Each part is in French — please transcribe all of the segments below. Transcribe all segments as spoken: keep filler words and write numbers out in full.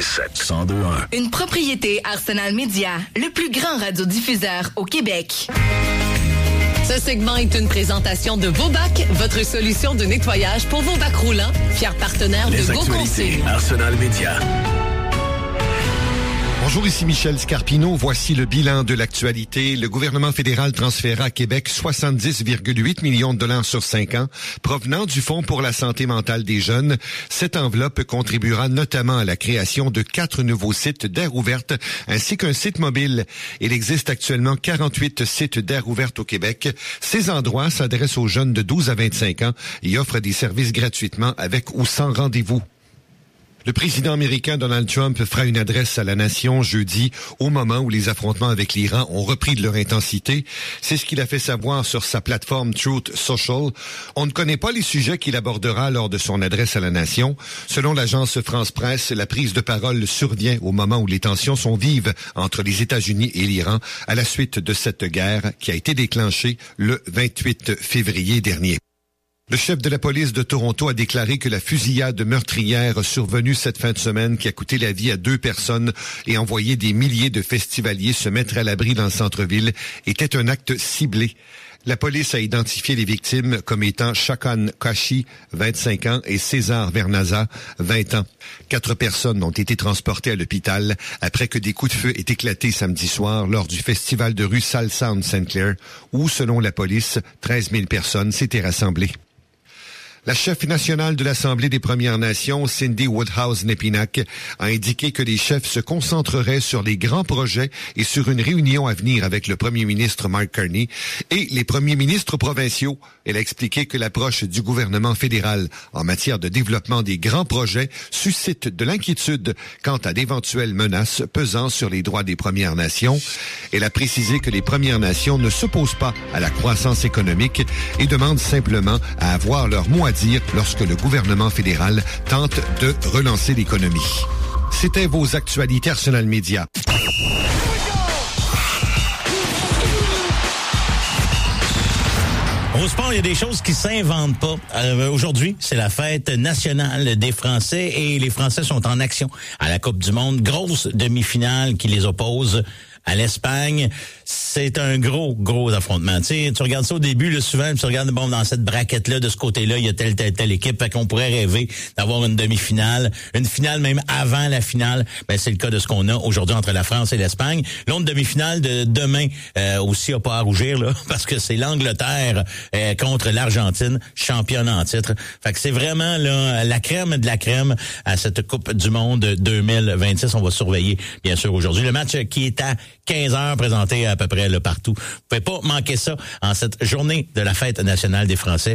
quatre-vingt-quinze sept, cent deux un. Une propriété Arsenal Média, le plus grand radiodiffuseur au Québec. Ce segment est une présentation de Vobac, votre solution de nettoyage pour vos bacs roulants, fier partenaire Les de GoConcept. Arsenal Média. Bonjour, ici Michel Scarpino. Voici le bilan de l'actualité. Le gouvernement fédéral transférera à Québec soixante-dix virgule huit millions de dollars sur cinq ans provenant du Fonds pour la santé mentale des jeunes. Cette enveloppe contribuera notamment à la création de quatre nouveaux sites d'aire ouverte ainsi qu'un site mobile. Il existe actuellement quarante-huit sites d'aire ouverte au Québec. Ces endroits s'adressent aux jeunes de douze à vingt-cinq ans et offrent des services gratuitement avec ou sans rendez-vous. Le président américain Donald Trump fera une adresse à la nation jeudi, au moment où les affrontements avec l'Iran ont repris de leur intensité. C'est ce qu'il a fait savoir sur sa plateforme Truth Social. On ne connaît pas les sujets qu'il abordera lors de son adresse à la nation. Selon l'agence France Presse, la prise de parole survient au moment où les tensions sont vives entre les États-Unis et l'Iran à la suite de cette guerre qui a été déclenchée le vingt-huit février dernier. Le chef de la police de Toronto a déclaré que la fusillade meurtrière survenue cette fin de semaine qui a coûté la vie à deux personnes et envoyé des milliers de festivaliers se mettre à l'abri dans le centre-ville était un acte ciblé. La police a identifié les victimes comme étant Shakan Kashi, vingt-cinq ans, et César Vernaza, vingt ans. Quatre personnes ont été transportées à l'hôpital après que des coups de feu aient éclaté samedi soir lors du festival de rue Salsa en Sainte-Claire où, selon la police, treize mille personnes s'étaient rassemblées. La chef nationale de l'Assemblée des Premières Nations, Cindy Woodhouse-Nepinac, a indiqué que les chefs se concentreraient sur les grands projets et sur une réunion à venir avec le premier ministre Mark Carney et les premiers ministres provinciaux. Elle a expliqué que l'approche du gouvernement fédéral en matière de développement des grands projets suscite de l'inquiétude quant à d'éventuelles menaces pesant sur les droits des Premières Nations. Elle a précisé que les Premières Nations ne s'opposent pas à la croissance économique et demandent simplement à avoir leur mot à dire lorsque le gouvernement fédéral tente de relancer l'économie. C'était vos actualités Arsenal Média. Au sport, il y a des choses qui s'inventent pas. Euh, aujourd'hui, c'est la fête nationale des Français et les Français sont en action à la Coupe du Monde. Grosse demi-finale qui les oppose à l'Espagne. C'est un gros, gros affrontement. Tu sais, tu regardes ça au début, là, souvent, tu regardes, bon, dans cette braquette-là, de ce côté-là, il y a telle, telle, telle équipe. Fait qu'on pourrait rêver d'avoir une demi-finale, une finale même avant la finale. Ben, c'est le cas de ce qu'on a aujourd'hui entre la France et l'Espagne. L'autre demi-finale de demain, euh, aussi a pas à rougir, là, parce que c'est l'Angleterre euh, contre l'Argentine, championne en titre. Fait que c'est vraiment, là, la crème de la crème à cette Coupe du Monde deux mille vingt-six. On va surveiller, bien sûr, aujourd'hui. Le match qui est à quinze heures, présenté à peu près là, partout. Vous pouvez pas manquer ça en cette journée de la fête nationale des Français.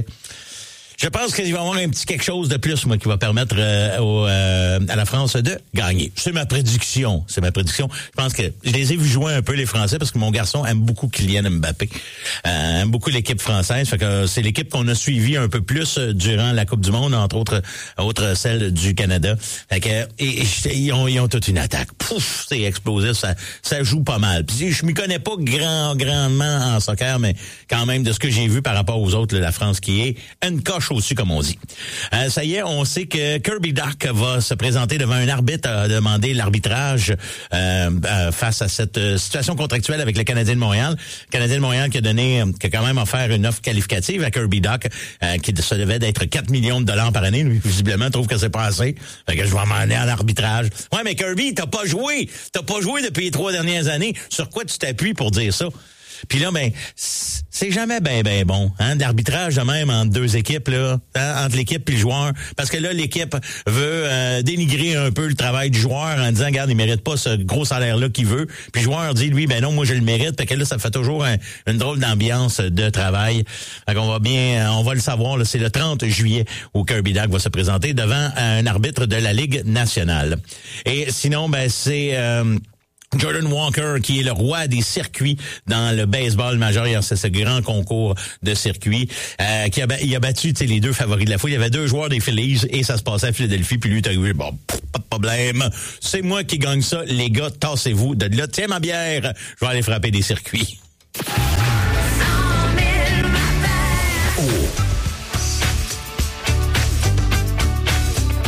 Je pense qu'il va y avoir un petit quelque chose de plus, moi, qui va permettre euh, au, euh, à la France de gagner. C'est ma prédiction. C'est ma prédiction. Je pense que je les ai vus jouer un peu, les Français, parce que mon garçon aime beaucoup Kylian Mbappé. Euh, aime beaucoup l'équipe française. Fait que c'est l'équipe qu'on a suivie un peu plus durant la Coupe du Monde, entre autres, autres celle du Canada. Fait que, et, et, ils ont, ils ont toute une attaque. Pouf, c'est explosif. Ça, ça joue pas mal. Puis je m'y connais pas grand, grandement en soccer, mais quand même, de ce que j'ai vu par rapport aux autres, là, la France qui est une coche au-dessus, comme on dit. Euh, ça y est, on sait que Kirby Dach va se présenter devant un arbitre à demander l'arbitrage euh, euh, face à cette euh, situation contractuelle avec le Canadien de Montréal. Le Canadien de Montréal qui a donné, qui a quand même offert une offre qualificative à Kirby Dach, euh, qui se devait d'être quatre millions de dollars par année. Lui, visiblement, trouve que c'est pas assez. Fait que je vais m'emmener en arbitrage. Ouais, mais Kirby, t'as pas joué. T'as pas joué depuis les trois dernières années. Sur quoi tu t'appuies pour dire ça? Puis là, ben, c'est jamais ben ben bon, hein, de l'arbitrage de même entre deux équipes, là, hein, entre l'équipe et le joueur. Parce que là, l'équipe veut euh, dénigrer un peu le travail du joueur en disant, regarde, il mérite pas ce gros salaire-là qu'il veut. Puis le joueur dit, lui, ben non, moi je le mérite. Fait que là, ça fait toujours un, une drôle d'ambiance de travail. Fait qu'on va bien, on va le savoir, là, c'est le trente juillet où Kirby Dach va se présenter devant un arbitre de la Ligue nationale. Et sinon, ben c'est... Euh, Jordan Walker, qui est le roi des circuits dans le baseball majeur, c'est ce grand concours de circuits, euh, qui a, il a battu les deux favoris de la foule. Il y avait deux joueurs des Phillies et ça se passait à Philadelphie, puis lui est arrivé, bon, pff, pas de problème, c'est moi qui gagne ça, les gars, tassez-vous de là, tiens ma bière, je vais aller frapper des circuits.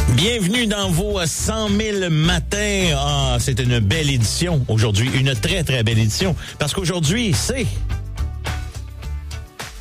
Bienvenue dans vos cent mille matins. Ah, c'est une belle édition aujourd'hui, une très, très belle édition. Parce qu'aujourd'hui, c'est